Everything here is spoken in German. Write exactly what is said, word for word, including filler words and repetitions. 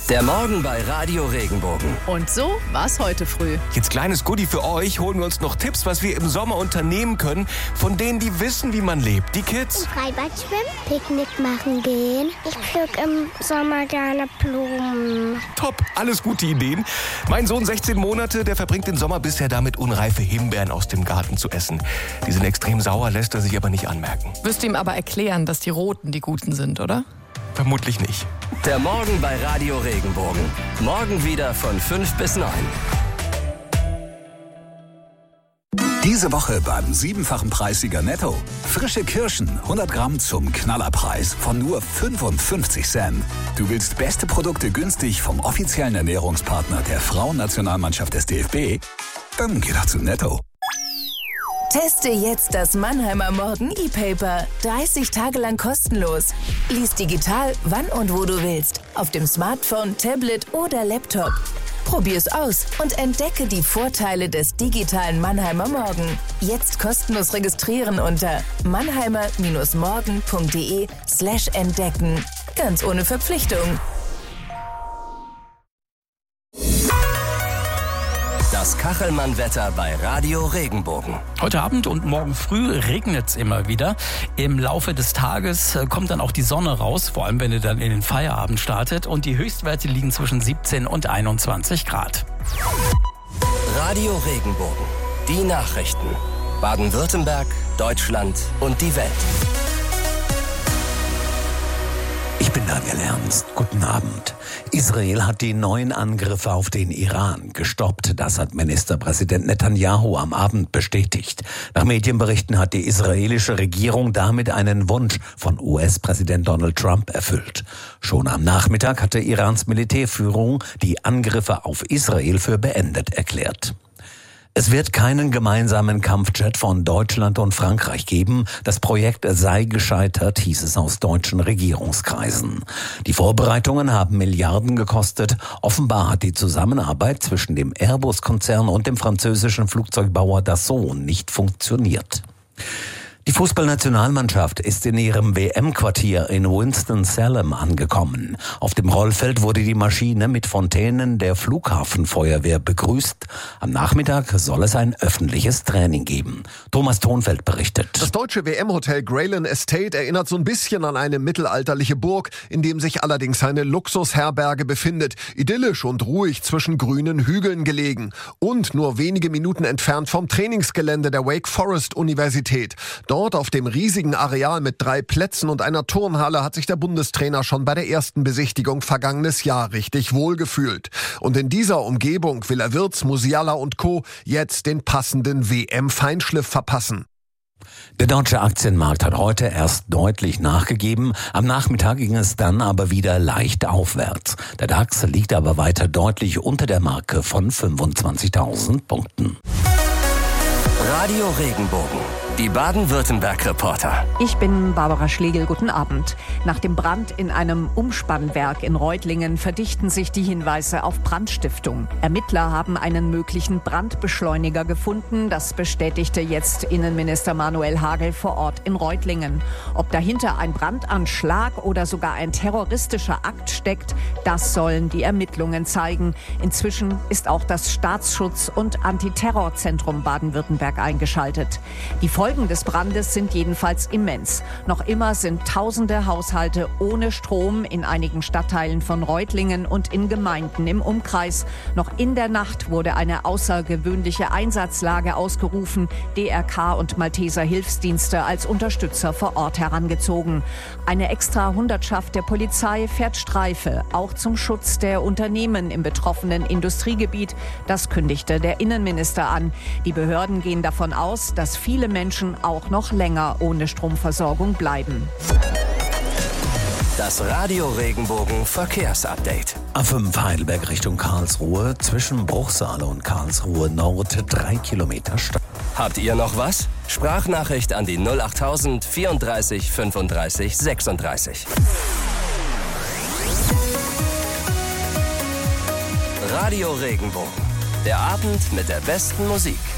Der Morgen bei Radio Regenbogen. Und so war's heute früh. Jetzt kleines Goodie für euch. Holen wir uns noch Tipps, was wir im Sommer unternehmen können, von denen, die wissen, wie man lebt. Die Kids. Im Freibad schwimmen, Picknick machen gehen. Ich pflück im Sommer gerne Blumen. Top, alles gute Ideen. Mein Sohn, sechzehn Monate, der verbringt den Sommer bisher damit, unreife Himbeeren aus dem Garten zu essen. Die sind extrem sauer, lässt er sich aber nicht anmerken. Wirst du ihm aber erklären, dass die Roten die Guten sind, oder? Vermutlich nicht. Der Morgen bei Radio Regenbogen. Morgen wieder von fünf bis neun. Diese Woche beim siebenfachen Preissieger Netto. Frische Kirschen, hundert Gramm zum Knallerpreis von nur fünfundfünfzig Cent. Du willst beste Produkte günstig vom offiziellen Ernährungspartner der Frauennationalmannschaft des D F B? Dann geh doch zu Netto. Teste jetzt das Mannheimer Morgen E-Paper. dreißig Tage lang kostenlos. Lies digital, wann und wo du willst. Auf dem Smartphone, Tablet oder Laptop. Probier's aus und entdecke die Vorteile des digitalen Mannheimer Morgen. Jetzt kostenlos registrieren unter mannheimer-morgen.de slash entdecken. Ganz ohne Verpflichtung. Das Kachelmann-Wetter bei Radio Regenbogen. Heute Abend und morgen früh regnet es immer wieder. Im Laufe des Tages kommt dann auch die Sonne raus, vor allem wenn ihr dann in den Feierabend startet. Und die Höchstwerte liegen zwischen siebzehn und einundzwanzig Grad. Radio Regenbogen. Die Nachrichten. Baden-Württemberg, Deutschland und die Welt. Ich bin Daniel Ernst. Guten Abend. Israel hat die neuen Angriffe auf den Iran gestoppt. Das hat Ministerpräsident Netanyahu am Abend bestätigt. Nach Medienberichten hat die israelische Regierung damit einen Wunsch von U S-Präsident Donald Trump erfüllt. Schon am Nachmittag hatte Irans Militärführung die Angriffe auf Israel für beendet erklärt. Es wird keinen gemeinsamen Kampfjet von Deutschland und Frankreich geben. Das Projekt sei gescheitert, hieß es aus deutschen Regierungskreisen. Die Vorbereitungen haben Milliarden gekostet. Offenbar hat die Zusammenarbeit zwischen dem Airbus-Konzern und dem französischen Flugzeugbauer Dassault nicht funktioniert. Die Fußballnationalmannschaft ist in ihrem W M-Quartier in Winston-Salem angekommen. Auf dem Rollfeld wurde die Maschine mit Fontänen der Flughafenfeuerwehr begrüßt. Am Nachmittag soll es ein öffentliches Training geben. Thomas Thonfeld berichtet. Das deutsche W M-Hotel Grayland Estate erinnert so ein bisschen an eine mittelalterliche Burg, in dem sich allerdings eine Luxusherberge befindet. Idyllisch und ruhig zwischen grünen Hügeln gelegen. Und nur wenige Minuten entfernt vom Trainingsgelände der Wake Forest Universität. Dort auf dem riesigen Areal mit drei Plätzen und einer Turnhalle hat sich der Bundestrainer schon bei der ersten Besichtigung vergangenes Jahr richtig wohlgefühlt. Und in dieser Umgebung will er Wirtz, Musiala und Co. jetzt den passenden W M-Feinschliff verpassen. Der deutsche Aktienmarkt hat heute erst deutlich nachgegeben. Am Nachmittag ging es dann aber wieder leicht aufwärts. Der DAX liegt aber weiter deutlich unter der Marke von fünfundzwanzigtausend Punkten. Radio Regenbogen. Die Baden-Württemberg-Reporter. Ich bin Barbara Schlegel, guten Abend. Nach dem Brand in einem Umspannwerk in Reutlingen verdichten sich die Hinweise auf Brandstiftung. Ermittler haben einen möglichen Brandbeschleuniger gefunden. Das bestätigte jetzt Innenminister Manuel Hagel vor Ort in Reutlingen. Ob dahinter ein Brandanschlag oder sogar ein terroristischer Akt steckt, das sollen die Ermittlungen zeigen. Inzwischen ist auch das Staatsschutz- und Antiterrorzentrum Baden-Württemberg eingeschaltet. Die Die Folgen des Brandes sind jedenfalls immens. Noch immer sind tausende Haushalte ohne Strom in einigen Stadtteilen von Reutlingen und in Gemeinden im Umkreis. Noch in der Nacht wurde eine außergewöhnliche Einsatzlage ausgerufen. D R K und Malteser Hilfsdienste als Unterstützer vor Ort herangezogen. Eine extra Hundertschaft der Polizei fährt Streife, auch zum Schutz der Unternehmen im betroffenen Industriegebiet. Das kündigte der Innenminister an. Die Behörden gehen davon aus, dass viele Menschen auch noch länger ohne Stromversorgung bleiben. Das Radio Regenbogen Verkehrsupdate. A fünf Heidelberg Richtung Karlsruhe, zwischen Bruchsale und Karlsruhe Nord drei Kilometer Stau. Habt ihr noch was? Sprachnachricht an die null achttausend vierunddreißig fünfunddreißig sechsunddreißig. Radio Regenbogen. Der Abend mit der besten Musik.